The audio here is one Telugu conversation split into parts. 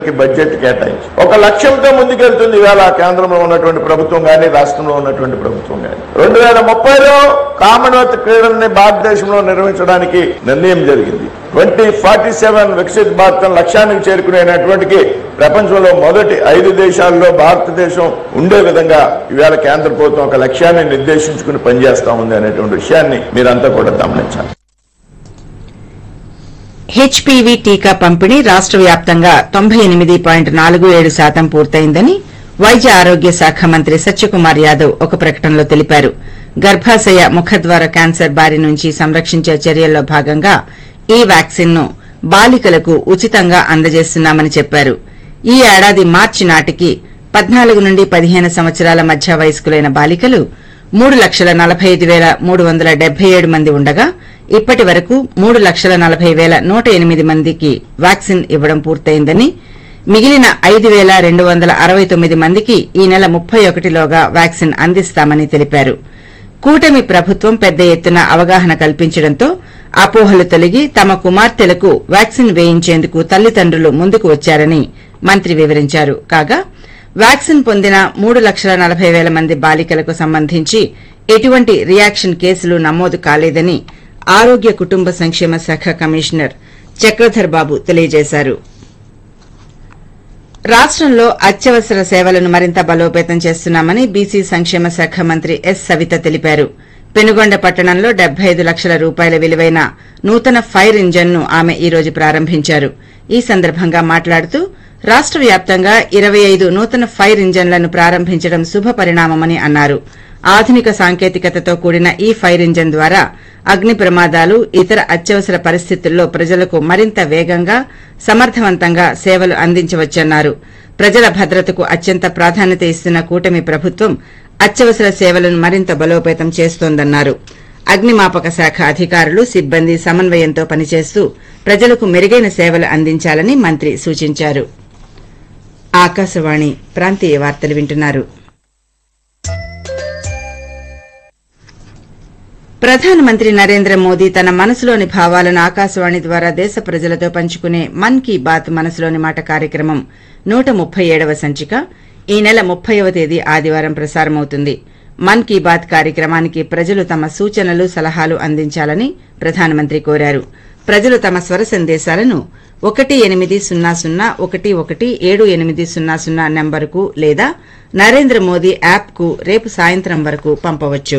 బడ్జెట్ కేటాయించి ఒక లక్ష్యంతో ముందుకెళ్తుంది ఇవాళ కేంద్రంలో ఉన్నటువంటి ప్రభుత్వం కానీ రాష్ట్రంలో ఉన్నటువంటి ప్రభుత్వం కానీ 2030లో కామన్వెల్త్ క్రీడల్ని భారతదేశంలో నిర్వహించడానికి నిర్ణయం జరిగింది. 2047 వికసిత్ భారత్ లక్ష్యానికి చేరుకునేటువంటి ప్రపంచంలో మొదటి 5 దేశాల్లో భారతదేశం ఉండే విధంగా ఇవాళ కేంద్ర ప్రభుత్వం ఒక లక్ష్యాన్ని నిర్దేశించుకుని పనిచేస్తా ఉంది అనేటువంటి విషయాన్ని మీరంతా కూడా గమనించాలి. హెచ్పీవీ టీకా పంపిణీ రాష్ట వ్యాప్తంగా 98.47% పూర్తయిందని వైద్య ఆరోగ్య శాఖ మంత్రి సత్యకుమార్ యాదవ్ ఒక ప్రకటనలో తెలిపారు. గర్భాశయ ముఖద్వార క్యాన్సర్ బారి నుంచి సంరక్షించే చర్యల్లో భాగంగా ఈ వ్యాక్సిన్ ను బాలికలకు ఉచితంగా అందజేస్తున్నామని చెప్పారు. ఈ ఏడాది మార్చి నాటికి 14 నుండి 15 సంవత్సరాల మధ్య వయస్కులైన బాలికలు 3,45,377 మంది ఉండగా ఇప్పటి వరకు 3,40,108 మందికి వ్యాక్సిన్ ఇవ్వడం పూర్తయిందని, మిగిలిన 5,269 మందికి ఈ నెల 31లోగా వ్యాక్సిన్ అందిస్తామని తెలిపారు. కూటమి ప్రభుత్వం పెద్ద ఎత్తున అవగాహన కల్పించడంతో అపోహలు తొలగి తమ కుమార్తెలకు వ్యాక్సిన్ వేయించేందుకు తల్లిదండ్రులు ముందుకు వచ్చారని మంత్రి వివరించారు. కాగా వ్యాక్సిన్ పొందిన 3,40,000 మంది బాలికలకు సంబంధించి ఎటువంటి రియాక్షన్ కేసులు నమోదు కాలేదని ఆరోగ్య కుటుంబ సంక్షేమ శాఖ కమిషనర్ చక్రధర్ బాబు తెలియజేశారు. రాష్టంలో అత్యవసర సేవలను మరింత బలోపేతం చేస్తున్నామని బీసీ సంక్షేమ శాఖ మంత్రి ఎస్ సవిత తెలిపారు. పెనుగొండ పట్టణంలో 75 లక్షల రూపాయల విలువైన నూతన ఫైర్ ఇంజన్ ను ఆమె ఈ రోజు ప్రారంభించారు. ఈ సందర్భంగా మాట్లాడుతూ రాష్ట వ్యాప్తంగా 25 నూతన ఫైర్ ఇంజన్లను ప్రారంభించడం శుభ పరిణామమని అన్నారు. ఆధునిక సాంకేతికతతో కూడిన ఈ ఫైర్ ఇంజన్ ద్వారా అగ్ని ప్రమాదాలు, ఇతర అత్యవసర పరిస్థితుల్లో ప్రజలకు మరింత వేగంగా, సమర్థవంతంగా సేవలు అందించవచ్చన్నారు. ప్రజల భద్రతకు అత్యంత ప్రాధాన్యత ఇస్తున్న కూటమి ప్రభుత్వం అత్యవసర సేవలను మరింత బలోపేతం చేస్తోందన్నారు. అగ్నిమాపక శాఖ అధికారులు, సిబ్బంది సమన్వయంతో పనిచేస్తూ ప్రజలకు మెరుగైన సేవలు అందించాలని మంత్రి సూచించారు. ఆకాశవాణి ప్రాంతీయ వార్తలు వింటున్నారు. ప్రధానమంత్రి నరేంద్ర మోదీ తన మనసులోని భావాలను ఆకాశవాణి ద్వారా దేశ ప్రజలతో పంచుకునే మన్ కీ బాత్ మనసులోని మాట కార్యక్రమం 137వ సంచిక ఈ నెల 30వ తేదీ ఆదివారం ప్రసారమవుతుంది. మన్ కీ బాత్ కార్యక్రమానికి ప్రజలు తమ సూచనలు, సలహాలు అందించాలని ప్రధానమంత్రి కోరారు. ప్రజలు తమ స్వర సందేశాలను 1800117800 నంబరుకు లేదా నరేంద్ర మోదీ యాప్కు రేపు సాయంత్రం వరకు పంపవచ్చు.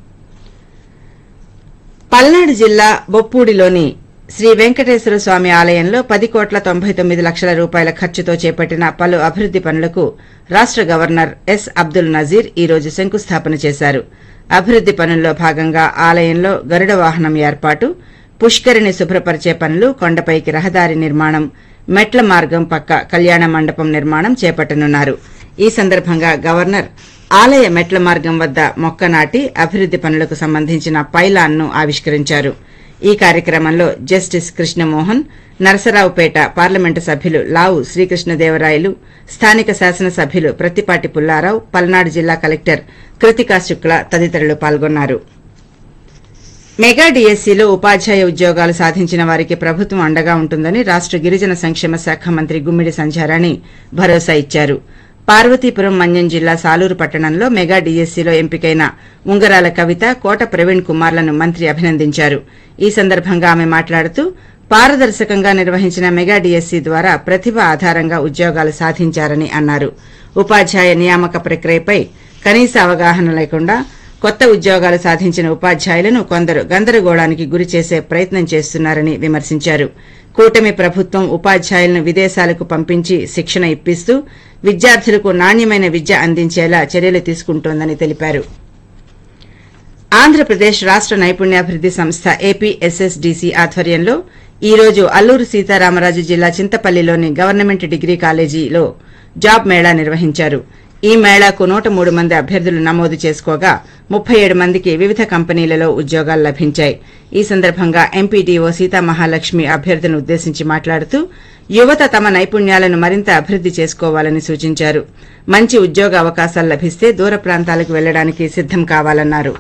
పల్నాడు జిల్లా బొప్పూడిలోని శ్రీ వెంకటేశ్వర స్వామి ఆలయంలో 10,99 లక్షల రూపాయల ఖర్చుతో చేపట్టిన పలు అభివృద్ది పనులకు రాష్ట గవర్నర్ ఎస్ అబ్దుల్ నజీర్ ఈ రోజు శంకుస్థాపన చేశారు. అభివృద్ది పనుల్లో భాగంగా ఆలయంలో గరుడ వాహనం ఏర్పాటు, పుష్కరిణి శుభ్రపరిచే పనులు, కొండపైకి రహదారి నిర్మాణం, మెట్ల మార్గం పక్క కళ్యాణ మండపం నిర్మాణం చేపట్టనున్నారు. ఈ సందర్భంగా గవర్నర్ ఆలయ మెట్ల మార్గం వద్ద మొక్క నాటి అభివృద్ది పనులకు సంబంధించిన పైలాన్ను ఆవిష్కరించారు. ఈ కార్యక్రమంలో జస్టిస్ కృష్ణమోహన్, నరసరావుపేట పార్లమెంటు సభ్యులు లావు శ్రీకృష్ణదేవరాయలు, స్థానిక శాసనసభ్యులు ప్రత్తిపాటి పుల్లారావు, పల్నాడు జిల్లా కలెక్టర్ కృతికా శుక్ల తదితరులు పాల్గొన్నారు. మెగా డీఎస్సీలో ఉపాధ్యాయ ఉద్యోగాలు సాధించిన వారికి ప్రభుత్వం అండగా ఉంటుందని రాష్ట గిరిజన సంక్షేమ శాఖ మంత్రి గుమ్మిడి సంధ్యారాణి భరోసా ఇచ్చారు. పార్వతీపురం మన్యం జిల్లా సాలూరు పట్టణంలో మెగా డీఎస్సీలో ఎంపికైన ఉంగరాల కవిత, కోట ప్రవీణ్ కుమార్లను మంత్రి అభినందించారు. ఈ సందర్భంగా ఆమె మాట్లాడుతూ పారదర్శకంగా నిర్వహించిన మెగా డీఎస్సీ ద్వారా ప్రతిభ ఆధారంగా ఉద్యోగాలు సాధించారని అన్నారు. ఉపాధ్యాయ నియామక ప్రక్రియపై కనీస అవగాహన లేకుండా కొత్త ఉద్యోగాలు సాధించిన ఉపాధ్యాయులను కొందరు గందరగోళానికి గురిచేసే ప్రయత్నం చేస్తున్నారని విమర్శించారు. కూటమి ప్రభుత్వం ఉపాధ్యాయులను విదేశాలకు పంపించి శిక్షణ ఇప్పిస్తూ విద్యార్థులకు నాణ్యమైన విద్య అందించేలా చర్యలు తీసుకుంటోందని తెలిపారు. ఆంధ్రప్రదేశ్ రాష్ట నైపుణ్యాభివృద్ది సంస్థ ఏపీఎస్ఎస్డీసీ ఆధ్వర్యంలో ఈ రోజు అల్లూరు సీతారామరాజు జిల్లా చింతపల్లిలోని గవర్నమెంట్ డిగ్రీ కాలేజీలో జాబ్ మేళా నిర్వహించారు. ఈ మేళాకు 103 మంది అభ్యర్థులు నమోదు చేసుకోగా 37 మందికి వివిధ కంపెనీలలో ఉద్యోగాలు లభించాయి. ఈ సందర్భంగా ఎంపీడీఓ సీతామహాలక్ష్మి అభ్యర్థులను ఉద్దేశించి మాట్లాడుతూ యువత తమ నైపుణ్యాలను మరింత అభివృద్ది చేసుకోవాలని సూచించారు. మంచి ఉద్యోగ అవకాశాలు లభిస్తే దూర ప్రాంతాలకు వెళ్లడానికి సిద్దం కావాలన్నారు.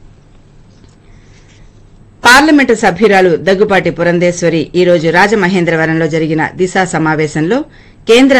పార్లమెంటు సభ్యురాలు దగ్గుపాటి పురంధేశ్వరి ఈ రోజు రాజమహేంద్రవరంలో జరిగిన దిశా సమావేశంలో కేంద్ర